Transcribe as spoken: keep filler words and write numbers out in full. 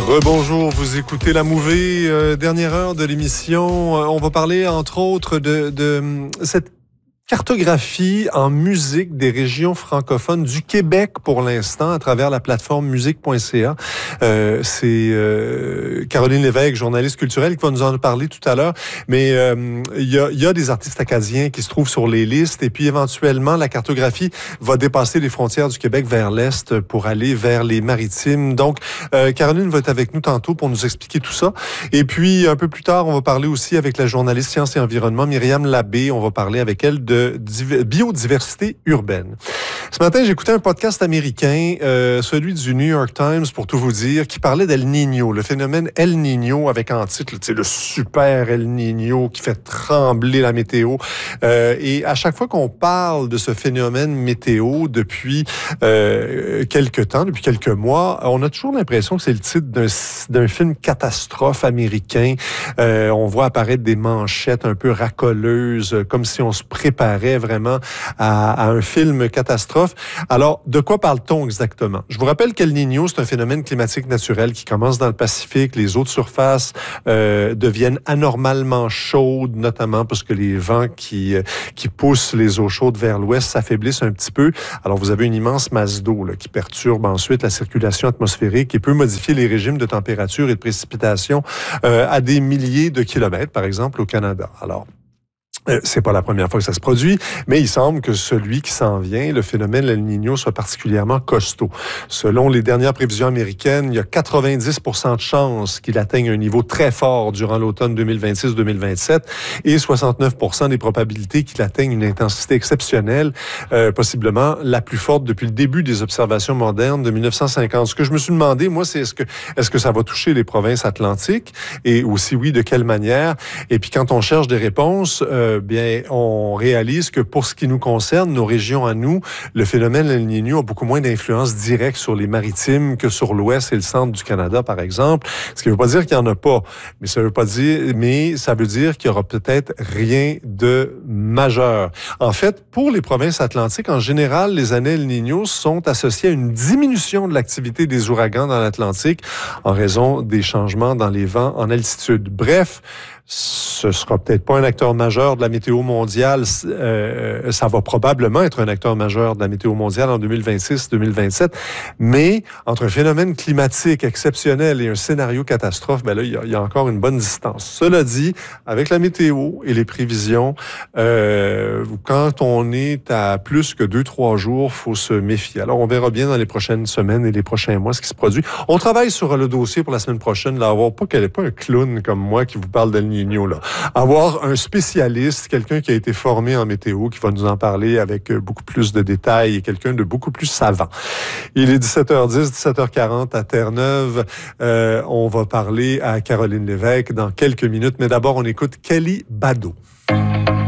Rebonjour, vous écoutez La Mouvée, euh, dernière heure de l'émission. Euh, on va parler entre autres de, de cette cartographie en musique des régions francophones du Québec pour l'instant à travers la plateforme musique point c a. Euh, c'est euh, Caroline Lévesque, journaliste culturelle, qui va nous en parler tout à l'heure. Mais il euh, y, a, y a des artistes acadiens qui se trouvent sur les listes et puis éventuellement la cartographie va dépasser les frontières du Québec vers l'Est pour aller vers les Maritimes. Donc euh, Caroline va être avec nous tantôt pour nous expliquer tout ça. Et puis un peu plus tard, on va parler aussi avec la journaliste Sciences et Environnement, Myriam Labbé. On va parler avec elle de de biodiversité urbaine. Ce matin, j'écoutais un podcast américain, euh, celui du New York Times, pour tout vous dire, qui parlait d'El Niño, le phénomène El Niño, avec en titre, tu sais, le super El Niño qui fait trembler la météo. Euh, et à chaque fois qu'on parle de ce phénomène météo depuis euh, quelques temps, depuis quelques mois, on a toujours l'impression que c'est le titre d'un, d'un film catastrophe américain. Euh, on voit apparaître des manchettes un peu racoleuses, comme si on se préparait vraiment à, à un film catastrophe. Alors, de quoi parle-t-on exactement? Je vous rappelle qu'El Niño, c'est un phénomène climatique naturel qui commence dans le Pacifique. Les eaux de surface euh, deviennent anormalement chaudes, notamment parce que les vents qui, qui poussent les eaux chaudes vers l'ouest s'affaiblissent un petit peu. Alors, vous avez une immense masse d'eau là, qui perturbe ensuite la circulation atmosphérique et peut modifier les régimes de température et de précipitation euh, à des milliers de kilomètres, par exemple, au Canada. Alors, Euh, c'est pas la première fois que ça se produit, mais il semble que celui qui s'en vient, le phénomène El Niño, soit particulièrement costaud. Selon les dernières prévisions américaines, il y a quatre-vingt-dix pour cent de chances qu'il atteigne un niveau très fort durant l'automne deux mille vingt-six deux mille vingt-sept et soixante-neuf pour cent des probabilités qu'il atteigne une intensité exceptionnelle, euh, possiblement la plus forte depuis le début des observations modernes de mille neuf cent cinquante. Ce que je me suis demandé, moi, c'est est-ce que, est-ce que ça va toucher les provinces atlantiques et aussi, oui, de quelle manière? Et puis, quand on cherche des réponses, euh, bien, on réalise que pour ce qui nous concerne, nos régions à nous, le phénomène El Niño a beaucoup moins d'influence directe sur les maritimes que sur l'ouest et le centre du Canada, par exemple. Ce qui ne veut pas dire qu'il n'y en a pas, mais ça veut pas dire, mais ça veut dire qu'il y aura peut-être rien de majeur. En fait, pour les provinces atlantiques, en général, les années El Niño sont associées à une diminution de l'activité des ouragans dans l'Atlantique en raison des changements dans les vents en altitude. Bref, ce sera peut-être pas un acteur majeur de la météo mondiale. Euh, ça va probablement être un acteur majeur de la météo mondiale en deux mille vingt-six deux mille vingt-sept. Mais entre un phénomène climatique exceptionnel et un scénario catastrophe, ben là, il y a, il y a encore une bonne distance. Cela dit, avec la météo et les prévisions, euh, quand on est à plus que deux, trois jours, faut se méfier. Alors, on verra bien dans les prochaines semaines et les prochains mois ce qui se produit. On travaille sur le dossier pour la semaine prochaine, là, avoir pas qu'elle n'est pas un clown comme moi qui vous parle d'El Niño, là. Avoir un spécialiste, quelqu'un qui a été formé en météo, qui va nous en parler avec beaucoup plus de détails et quelqu'un de beaucoup plus savant. Il est dix-sept heures dix, dix-sept heures quarante à Terre-Neuve. Euh, on va parler à Caroline Lévesque dans quelques minutes, mais d'abord, on écoute Kelly Bado.